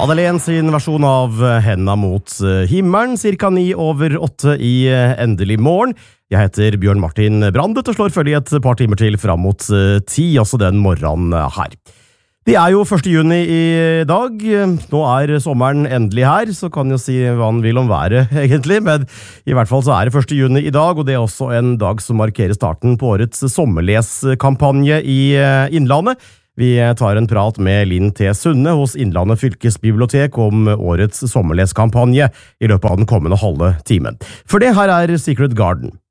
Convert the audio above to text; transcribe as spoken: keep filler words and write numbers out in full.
Madeleine sin versjon av Henda mot himmelen, cirka ni over åtte i endelig morgen. Jeg heter Bjørn Martin Brandet og slår følge i et par timer til fram mot ti, også den morgenen her. Det er jo første juni i dag. Nå er sommeren endelig her, så kan jo si hva han vil om været egentlig, men i hvert fall så er det første juni i dag, og det er også en dag som markerer starten på årets sommerleskampanje i Innlandet. Vi tar en prat med Linn T. Sunne hos Innlandet fylkesbibliotek om årets sommerleskampanje i løpet av den kommende halve timen. For det her er Secret Garden.